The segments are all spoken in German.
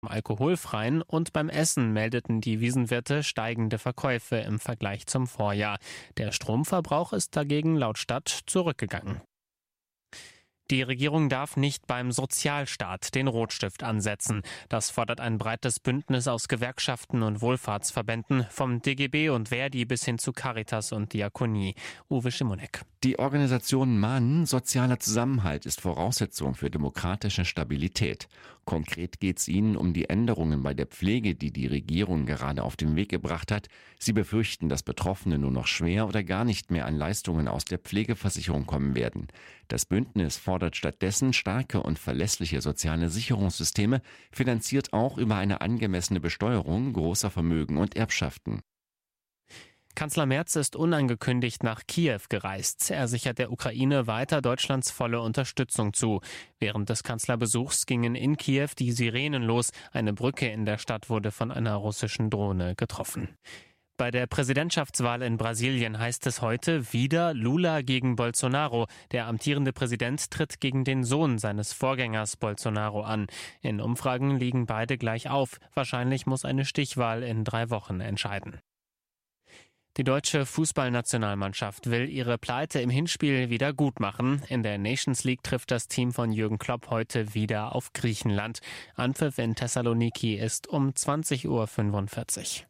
alkoholfreien und beim Essen meldeten die Wiesenwirte steigende Verkäufe im Vergleich zum Vorjahr. Der Stromverbrauch ist dagegen laut Stadt zurückgegangen. Die Regierung darf nicht beim Sozialstaat den Rotstift ansetzen. Das fordert ein breites Bündnis aus Gewerkschaften und Wohlfahrtsverbänden, vom DGB und Verdi bis hin zu Caritas und Diakonie. Uwe Schimonek. Die Organisationen mahnen, sozialer Zusammenhalt ist Voraussetzung für demokratische Stabilität. Konkret geht es ihnen um die Änderungen bei der Pflege, die die Regierung gerade auf den Weg gebracht hat. Sie befürchten, dass Betroffene nur noch schwer oder gar nicht mehr an Leistungen aus der Pflegeversicherung kommen werden. Das Bündnis fordert stattdessen starke und verlässliche soziale Sicherungssysteme, finanziert auch über eine angemessene Besteuerung großer Vermögen und Erbschaften. Kanzler Merz ist unangekündigt nach Kiew gereist. Er sichert der Ukraine weiter Deutschlands volle Unterstützung zu. Während des Kanzlerbesuchs gingen in Kiew die Sirenen los. Eine Brücke in der Stadt wurde von einer russischen Drohne getroffen. Bei der Präsidentschaftswahl in Brasilien heißt es heute wieder Lula gegen Bolsonaro. Der amtierende Präsident tritt gegen den Sohn seines Vorgängers Bolsonaro an. In Umfragen liegen beide gleich auf. Wahrscheinlich muss eine Stichwahl in 3 Wochen entscheiden. Die deutsche Fußballnationalmannschaft will ihre Pleite im Hinspiel wieder gut machen. In der Nations League trifft das Team von Jürgen Klopp heute wieder auf Griechenland. Anpfiff in Thessaloniki ist um 20:45 Uhr.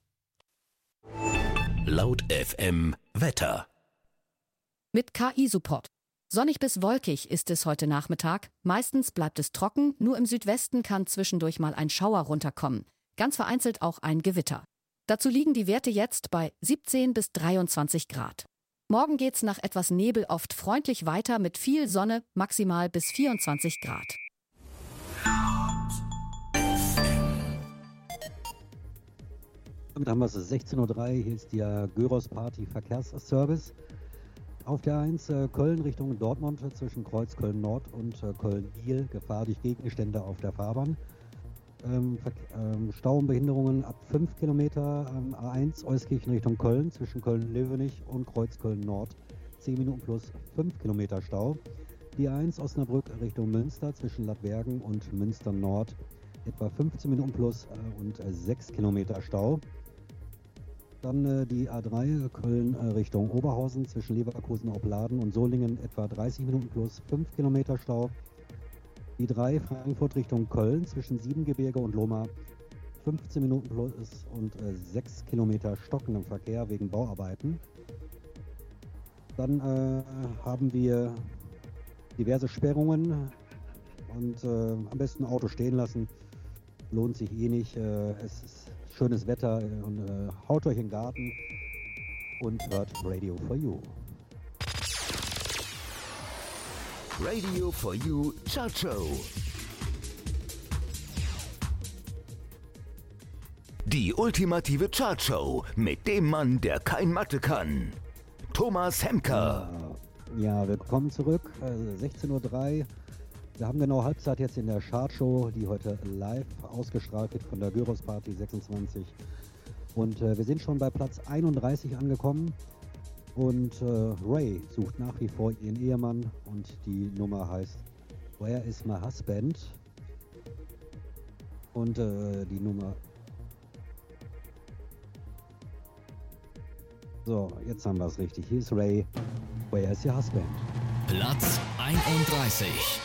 Laut FM Wetter. Mit KI-Support. Sonnig bis wolkig ist es heute Nachmittag. Meistens bleibt es trocken, nur im Südwesten kann zwischendurch mal ein Schauer runterkommen. Ganz vereinzelt auch ein Gewitter. Dazu liegen die Werte jetzt bei 17 bis 23 Grad. Morgen geht's nach etwas Nebel oft freundlich weiter mit viel Sonne, maximal bis 24 Grad. Damit haben wir es 16:03 Uhr, hier ist der Gyros Party Verkehrsservice. Auf der 1 Köln Richtung Dortmund zwischen Kreuz Köln-Nord und Köln-Biel, Gefahr durch Gegenstände auf der Fahrbahn. Stau und Behinderungen ab 5 Kilometer A1 Euskirchen Richtung Köln zwischen Köln-Löwenich und Kreuz Köln-Nord. 10 Minuten plus 5 Kilometer Stau. Die 1 Osnabrück Richtung Münster zwischen Lappwergen und Münster-Nord. Etwa 15 Minuten plus und 6 Kilometer Stau. Dann die A3 Köln Richtung Oberhausen zwischen Leverkusen, Opladen und Solingen. Etwa 30 Minuten plus 5 Kilometer Stau. Die 3 Frankfurt Richtung Köln zwischen Siebengebirge und Lohmar 15 Minuten plus und 6 Kilometer stockendem Verkehr wegen Bauarbeiten. Dann haben wir diverse Sperrungen und am besten Auto stehen lassen. Lohnt sich eh nicht. Es ist schönes Wetter und haut euch in den Garten und hört Radio for You. Radio for You Chart Show. Die ultimative Chart Show mit dem Mann, der kein Mathe kann. Thomas Hemker. Ja, willkommen zurück. 16:03 Uhr. Wir haben genau Halbzeit jetzt in der Chart Show, die heute live ausgestrahlt wird von der Gyros Party 26. Und wir sind schon bei Platz 31 angekommen. Und Ray sucht nach wie vor ihren Ehemann und die Nummer heißt Where is my husband? Und die Nummer... So, jetzt haben wir es richtig. Hier ist Ray. Where is your husband? Platz 31.